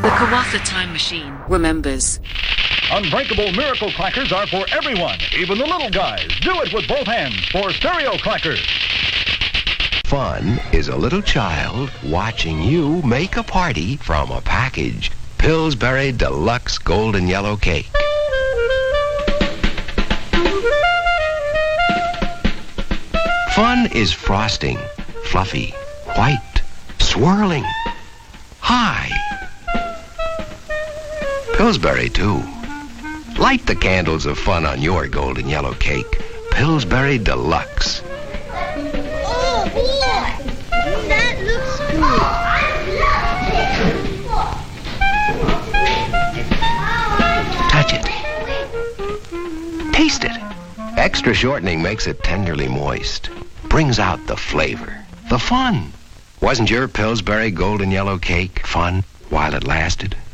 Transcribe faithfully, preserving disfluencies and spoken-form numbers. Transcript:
The Kawatha Time Machine remembers. Unbreakable Miracle Crackers are for everyone, even the little guys. Do it with both hands for Stereo Crackers. Fun is a little child watching you make a party from a package. Pillsbury Deluxe Golden Yellow Cake. Fun is frosting, fluffy, white, swirling, high. Pillsbury, too. Light the candles of fun on your golden yellow cake. Pillsbury Deluxe. Oh, boy! That looks Touch it. Taste it. Extra shortening makes it tenderly moist. Brings out the flavor, the fun. Wasn't your Pillsbury golden yellow cake fun while it lasted?